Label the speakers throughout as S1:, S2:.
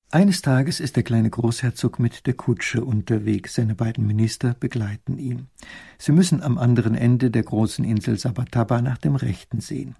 S1: Eines Tages ist der kleine Großherzog mit der Kutsche unterwegs. Seine beiden Minister begleiten ihn. Sie müssen am anderen Ende der großen Insel Sabataba nach dem Rechten sehen.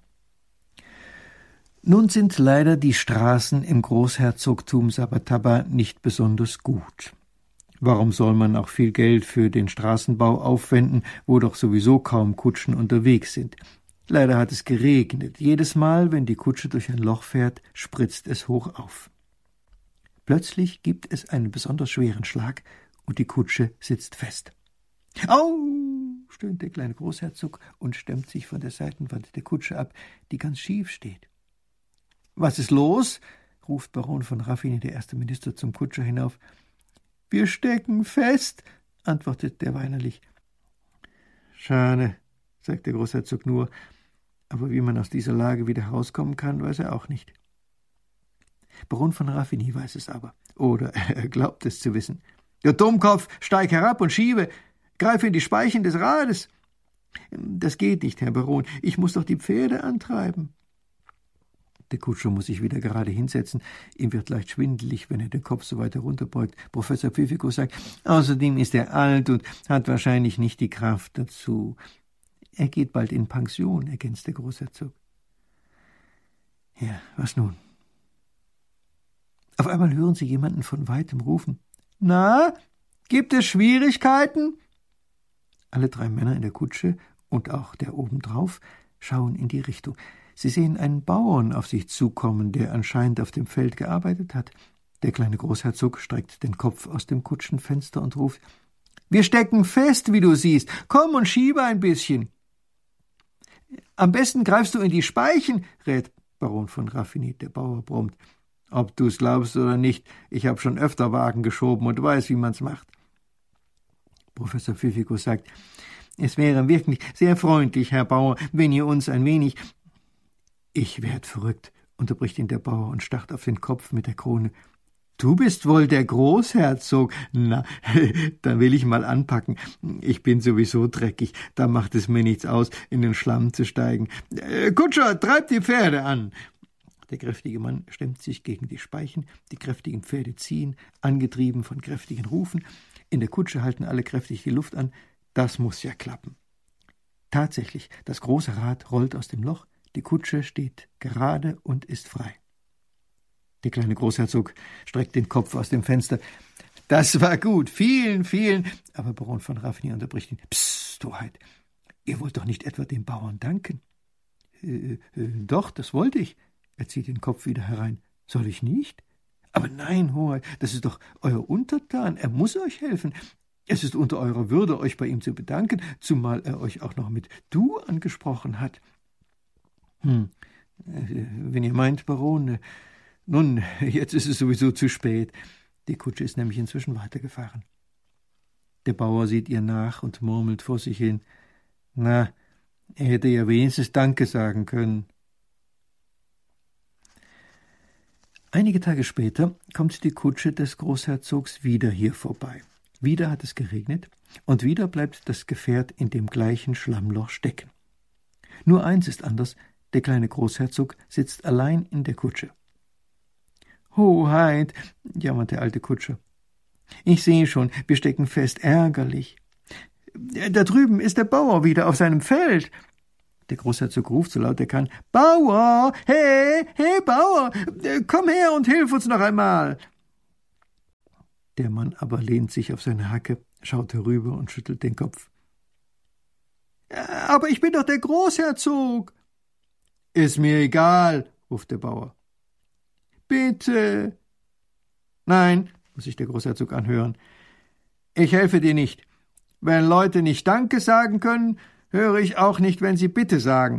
S1: Nun sind leider die Straßen im Großherzogtum Sabataba nicht besonders gut. Warum soll man auch viel Geld für den Straßenbau aufwenden, wo doch sowieso kaum Kutschen unterwegs sind? Leider hat es geregnet. Jedes Mal, wenn die Kutsche durch ein Loch fährt, spritzt es hoch auf. Plötzlich gibt es einen besonders schweren Schlag und die Kutsche sitzt fest. »Au!« stöhnt der kleine Großherzog und stemmt sich von der Seitenwand der Kutsche ab, die ganz schief steht. »Was ist los?« ruft Baron von Raffini, der erste Minister, zum Kutscher hinauf. »Wir stecken fest«, antwortet der weinerlich. »Schade«, sagt der Großherzog nur, aber wie man aus dieser Lage wieder herauskommen kann, weiß er auch nicht. Baron von Raffini weiß es aber, oder er glaubt es zu wissen. »Du Dummkopf, steig herab und schiebe, greif in die Speichen des Rades.« »Das geht nicht, Herr Baron, ich muss doch die Pferde antreiben.« Der Kutscher muss sich wieder gerade hinsetzen. Ihm wird leicht schwindelig, wenn er den Kopf so weit herunterbeugt. Professor Pfiffikus sagt, außerdem ist er alt und hat wahrscheinlich nicht die Kraft dazu. Er geht bald in Pension, ergänzt der Großherzog. Ja, was nun? Auf einmal hören sie jemanden von weitem rufen. »Na, gibt es Schwierigkeiten?« Alle drei Männer in der Kutsche und auch der obendrauf schauen in die Richtung. Sie sehen einen Bauern auf sich zukommen, der anscheinend auf dem Feld gearbeitet hat. Der kleine Großherzog streckt den Kopf aus dem Kutschenfenster und ruft, »Wir stecken fest, wie du siehst. Komm und schiebe ein bisschen.« »Am besten greifst du in die Speichen«, rät Baron von Raffini. Der Bauer brummt. »Ob du's glaubst oder nicht, ich habe schon öfter Wagen geschoben und weiß, wie man's macht.« Professor Pfiffikus sagt, »Es wäre wirklich sehr freundlich, Herr Bauer, wenn ihr uns ein wenig...« »Ich werd verrückt«, unterbricht ihn der Bauer und starrt auf den Kopf mit der Krone. »Du bist wohl der Großherzog? Na, dann will ich mal anpacken. Ich bin sowieso dreckig, da macht es mir nichts aus, in den Schlamm zu steigen. Kutscher, treib die Pferde an!« Der kräftige Mann stemmt sich gegen die Speichen, die kräftigen Pferde ziehen, angetrieben von kräftigen Rufen. In der Kutsche halten alle kräftig die Luft an. Das muss ja klappen. Tatsächlich, das große Rad rollt aus dem Loch, die Kutsche steht gerade und ist frei. Der kleine Großherzog streckt den Kopf aus dem Fenster. »Das war gut, vielen...« Aber Baron von Raffini unterbricht ihn. »Psst, Hoheit, ihr wollt doch nicht etwa dem Bauern danken?« »Doch, das wollte ich.« Er zieht den Kopf wieder herein. »Soll ich nicht?« »Aber nein, Hoheit, das ist doch euer Untertan, er muss euch helfen. Es ist unter eurer Würde, euch bei ihm zu bedanken, zumal er euch auch noch mit »du« angesprochen hat.« Wenn ihr meint, Baron, nun, jetzt ist es sowieso zu spät. Die Kutsche ist nämlich inzwischen weitergefahren. Der Bauer sieht ihr nach und murmelt vor sich hin. Na, er hätte ja wenigstens Danke sagen können. Einige Tage später kommt die Kutsche des Großherzogs wieder hier vorbei. Wieder hat es geregnet und wieder bleibt das Gefährt in dem gleichen Schlammloch stecken. Nur eins ist anders, der kleine Großherzog sitzt allein in der Kutsche. »Hoheit«, jammert der alte Kutscher, »ich sehe schon, wir stecken fest, ärgerlich. Da drüben ist der Bauer wieder auf seinem Feld.« Der Großherzog ruft, so laut er kann, »Bauer! Hey, Bauer! Komm her und hilf uns noch einmal!« Der Mann aber lehnt sich auf seine Hacke, schaut herüber und schüttelt den Kopf. »Aber ich bin doch der Großherzog!« »Ist mir egal«, ruft der Bauer. »Bitte!« »Nein«, muss sich der Großherzog anhören, »ich helfe dir nicht. Wenn Leute nicht Danke sagen können, höre ich auch nicht, wenn sie Bitte sagen.«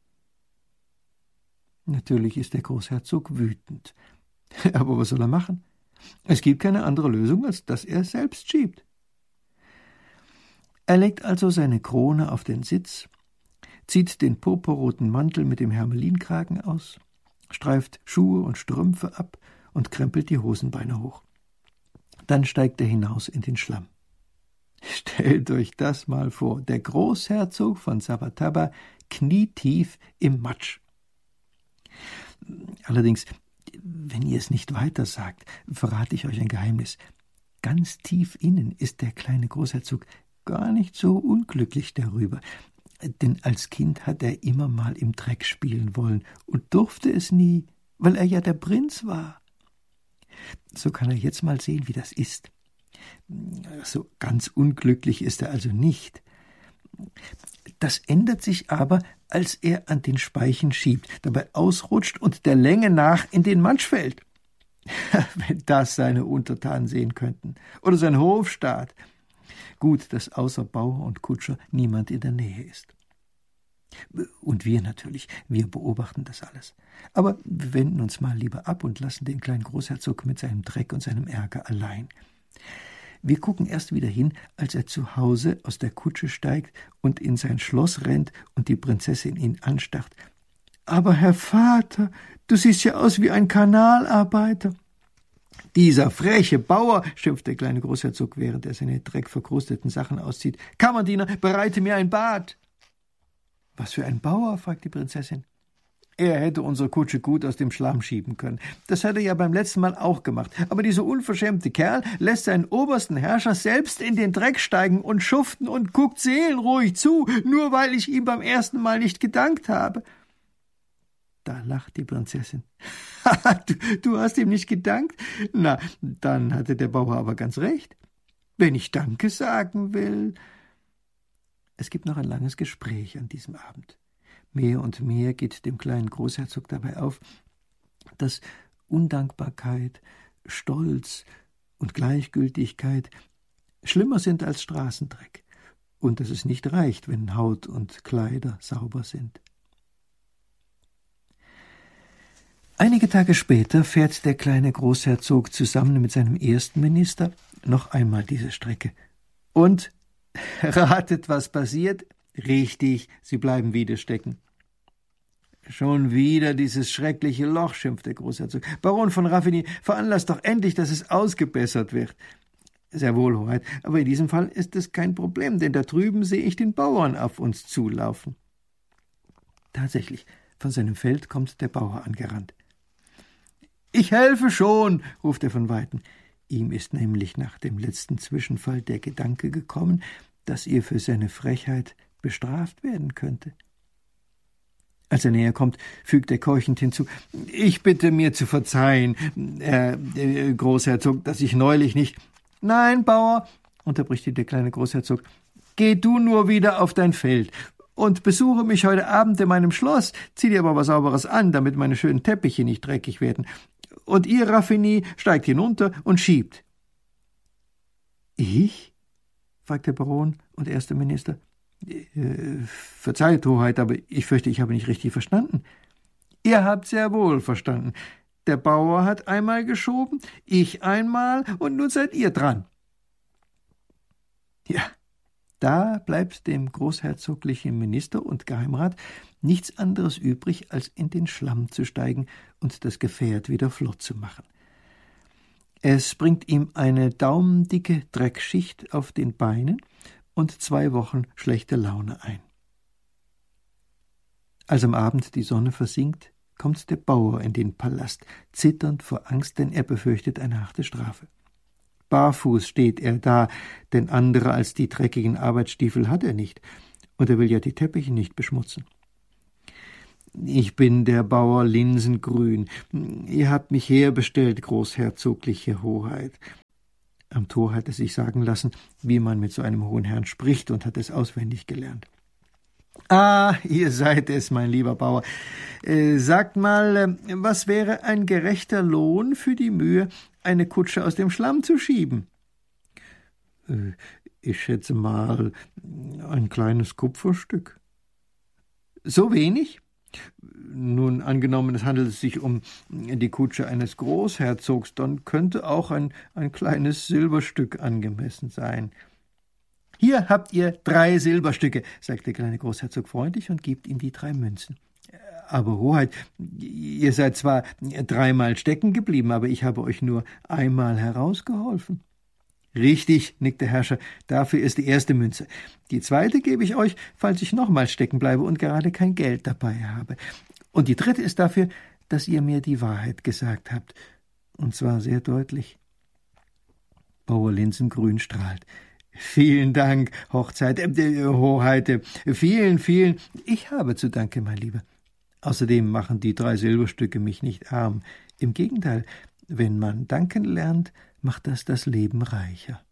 S1: Natürlich ist der Großherzog wütend. Aber was soll er machen? Es gibt keine andere Lösung, als dass er selbst schiebt. Er legt also seine Krone auf den Sitz, zieht den purpurroten Mantel mit dem Hermelinkragen aus, streift Schuhe und Strümpfe ab und krempelt die Hosenbeine hoch. Dann steigt er hinaus in den Schlamm. Stellt euch das mal vor, der Großherzog von Sabataba knietief im Matsch. Allerdings, Wenn ihr es nicht weiter sagt, verrate ich euch ein Geheimnis. Ganz tief innen ist der kleine Großherzog gar nicht so unglücklich darüber. Denn als Kind hat er immer mal im Dreck spielen wollen und durfte es nie, weil er ja der Prinz war. So kann er jetzt mal sehen, wie das ist. So ganz unglücklich ist er also nicht. Das ändert sich aber, als er an den Speichen schiebt, dabei ausrutscht und der Länge nach in den Matsch fällt. Wenn das seine Untertanen sehen könnten. Oder sein Hofstaat. Gut, dass außer Bauer und Kutscher niemand in der Nähe ist. Und wir natürlich, wir beobachten das alles. Aber wir wenden uns mal lieber ab und lassen den kleinen Großherzog mit seinem Dreck und seinem Ärger allein. Wir gucken erst wieder hin, als er zu Hause aus der Kutsche steigt und in sein Schloss rennt und die Prinzessin ihn anstarrt. »Aber Herr Vater, du siehst ja aus wie ein Kanalarbeiter.« »Dieser freche Bauer«, schimpft der kleine Großherzog, während er seine dreckverkrusteten Sachen auszieht. »Kammerdiener, bereite mir ein Bad.« »Was für ein Bauer?« fragt die Prinzessin. »Er hätte unsere Kutsche gut aus dem Schlamm schieben können. Das hat er ja beim letzten Mal auch gemacht. Aber dieser unverschämte Kerl lässt seinen obersten Herrscher selbst in den Dreck steigen und schuften und guckt seelenruhig zu, nur weil ich ihm beim ersten Mal nicht gedankt habe.« Da lacht die Prinzessin. »Du hast ihm nicht gedankt? Na, dann hatte der Bauer aber ganz recht. Wenn ich Danke sagen will.« Es gibt noch ein langes Gespräch an diesem Abend. Mehr und mehr geht dem kleinen Großherzog dabei auf, dass Undankbarkeit, Stolz und Gleichgültigkeit schlimmer sind als Straßendreck und dass es nicht reicht, wenn Haut und Kleider sauber sind. Einige Tage später fährt der kleine Großherzog zusammen mit seinem ersten Minister noch einmal diese Strecke. Und ratet, was passiert? Richtig, sie bleiben wieder stecken. »Schon wieder dieses schreckliche Loch«, schimpft der Großherzog. »Baron von Raffigny, veranlasst doch endlich, dass es ausgebessert wird.« »Sehr wohl, Hoheit, aber in diesem Fall ist es kein Problem, denn da drüben sehe ich den Bauern auf uns zulaufen.« Tatsächlich, von seinem Feld kommt der Bauer angerannt. »Ich helfe schon«, ruft er von Weitem. Ihm ist nämlich nach dem letzten Zwischenfall der Gedanke gekommen, dass er für seine Frechheit bestraft werden könnte. Als er näher kommt, fügt er keuchend hinzu: »Ich bitte mir zu verzeihen, Herr Großherzog, dass ich neulich nicht...« »Nein, Bauer«, unterbricht ihn der kleine Großherzog, »geh du nur wieder auf dein Feld und besuche mich heute Abend in meinem Schloss. Zieh dir aber was Sauberes an, damit meine schönen Teppiche nicht dreckig werden. Und ihr, Raffigny, steigt hinunter und schiebt.« »Ich?« fragt der Baron und erster Minister. »Verzeiht, Hoheit, aber ich fürchte, ich habe nicht richtig verstanden.« »Ihr habt sehr wohl verstanden. Der Bauer hat einmal geschoben, ich einmal und nun seid ihr dran.« Ja, da bleibt dem großherzoglichen Minister und Geheimrat nichts anderes übrig, als in den Schlamm zu steigen und das Gefährt wieder flott zu machen. Es bringt ihm eine daumendicke Dreckschicht auf den Beinen und 2 Wochen schlechte Laune ein. Als am Abend die Sonne versinkt, kommt der Bauer in den Palast, zitternd vor Angst, denn er befürchtet eine harte Strafe. Barfuß steht er da, denn andere als die dreckigen Arbeitsstiefel hat er nicht, und er will ja die Teppiche nicht beschmutzen. »Ich bin der Bauer Linsengrün. Ihr habt mich herbestellt, großherzogliche Hoheit.« Am Tor hat er sich sagen lassen, wie man mit so einem hohen Herrn spricht, und hat es auswendig gelernt. »Ah, ihr seid es, mein lieber Bauer. Sagt mal, was wäre ein gerechter Lohn für die Mühe, eine Kutsche aus dem Schlamm zu schieben?« »Ich schätze mal, ein kleines Kupferstück.« »So wenig?« »Nun, angenommen, es handelt sich um die Kutsche eines Großherzogs, dann könnte auch ein kleines Silberstück angemessen sein.« »Hier habt ihr 3 Silberstücke«, sagt der kleine Großherzog freundlich und gibt ihm die 3 Münzen. »Aber Hoheit, ihr seid zwar 3-mal stecken geblieben, aber ich habe euch nur einmal herausgeholfen.« »Richtig«, nickt der Herrscher, »dafür ist die erste Münze. Die zweite gebe ich euch, falls ich nochmals stecken bleibe und gerade kein Geld dabei habe. Und die dritte ist dafür, dass ihr mir die Wahrheit gesagt habt, und zwar sehr deutlich.« Bauer Linsengrün strahlt. »Vielen Dank, Hoheit, vielen. Ich habe zu danken, mein Lieber. Außerdem machen die 3 Silberstücke mich nicht arm. Im Gegenteil, wenn man danken lernt, macht das Leben reicher.«